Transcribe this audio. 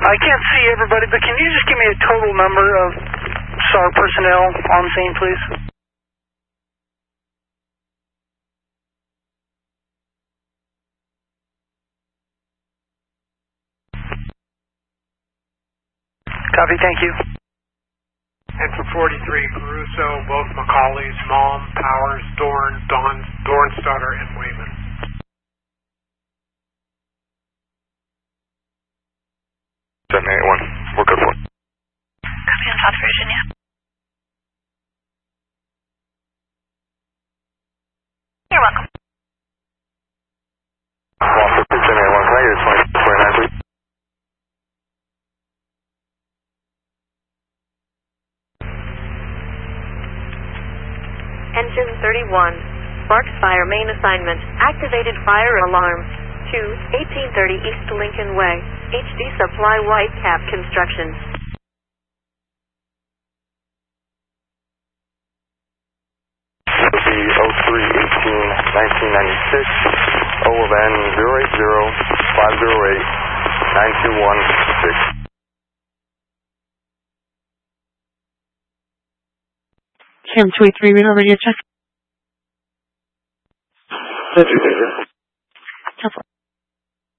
I can't see everybody, but can you just give me a total number of SAR personnel on scene, please? Copy, thank you. And for 43, Caruso, both McCauley's, Malm, Powers, Dornstutter, and Wayman. We're good for it. Copy on South Virginia. You're welcome. Virginia 1, can I get a 29, please? Engine 31, sparks fire main assignment, activated fire alarm to 1830 East Lincoln Way, HD Supply White Cap Construction. It'll be 03-18-1996, O of N 080-508-9216. Cam 23, radar radio check. 50,